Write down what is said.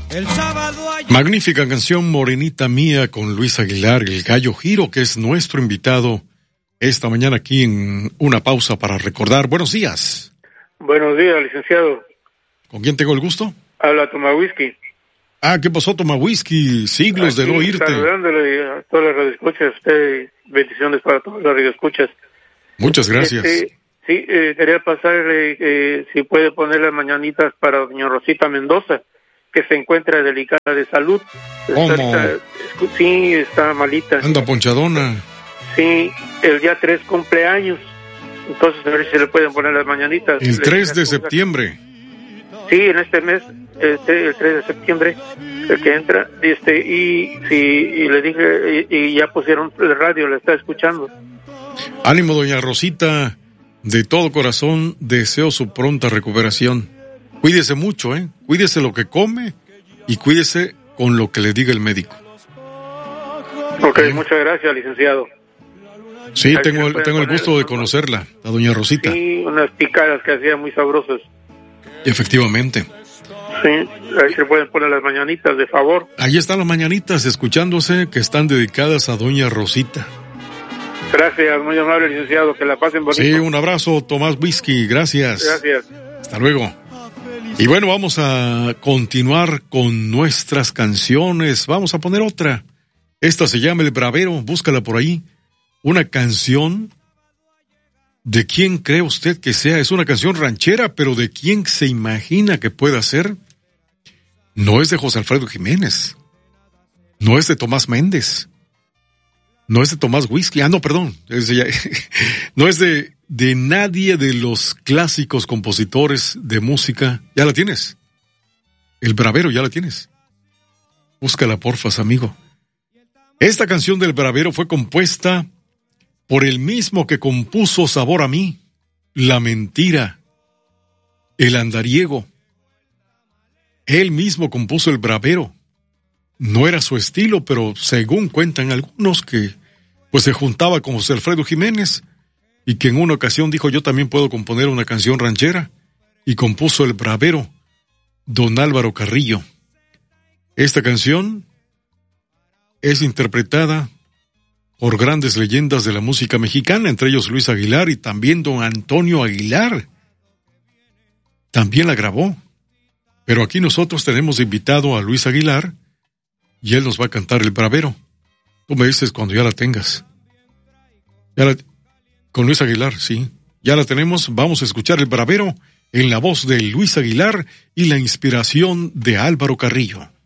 Magnífica canción, Morenita Mía, con Luis Aguilar, el Gallo Giro, que es nuestro invitado esta mañana aquí en Una Pausa para Recordar. Buenos días. Buenos días, licenciado. ¿Con quién tengo el gusto? Habla Toma Whisky. ¿Qué pasó, Toma Whisky? Siglos aquí, de no oírte. Saludándole a todas las radioescuchas, bendiciones para todas las radioescuchas. Muchas gracias. Quería pasarle, si puede poner las mañanitas para doña Rosita Mendoza, que se encuentra delicada de salud. ¿Cómo? Sí, está malita. Anda ponchadona. Sí, el día 3 cumpleaños. Entonces, a ver si se le pueden poner las mañanitas. El 3 de septiembre. Sí, en este mes, el 3 de septiembre, el que entra, y le dije, y ya pusieron el radio, le está escuchando. Ánimo, doña Rosita, de todo corazón deseo su pronta recuperación. Cuídese mucho, cuídese lo que come y cuídese con lo que le diga el médico. Ok, muchas gracias, licenciado. Sí, tengo el gusto de conocerla, a doña Rosita. Sí, unas picadas que hacía muy sabrosas. Efectivamente. Sí, ahí se pueden poner las mañanitas, de favor. Ahí están las mañanitas escuchándose, que están dedicadas a doña Rosita. Gracias, muy amable, licenciado, que la pasen bonito. Sí, un abrazo, Tomás Whisky, gracias. Gracias. Hasta luego. Y bueno, vamos a continuar con nuestras canciones. Vamos a poner otra. Esta se llama El Bravero, búscala por ahí. Una canción, ¿de quién cree usted que sea? Es una canción ranchera, pero ¿de quién se imagina que pueda ser? No es de José Alfredo Jiménez. No es de Tomás Méndez. No es de Tomás Whisky. No, perdón. No es de nadie de los clásicos compositores de música. ¿Ya la tienes? El Bravero, ya la tienes. Búscala, porfas, amigo. Esta canción del Bravero fue compuesta por el mismo que compuso Sabor a mí, La Mentira, El Andariego. Él mismo compuso El Bravero. No era su estilo, pero según cuentan algunos que pues se juntaba con José Alfredo Jiménez y que en una ocasión dijo yo también puedo componer una canción ranchera y compuso El Bravero, don Álvaro Carrillo. Esta canción es interpretada por grandes leyendas de la música mexicana, entre ellos Luis Aguilar y también don Antonio Aguilar. También la grabó. Pero aquí nosotros tenemos invitado a Luis Aguilar y él nos va a cantar El Bravero. Tú me dices cuando ya la tengas. Con Luis Aguilar, sí. Ya la tenemos. Vamos a escuchar El Bravero en la voz de Luis Aguilar y la inspiración de Álvaro Carrillo.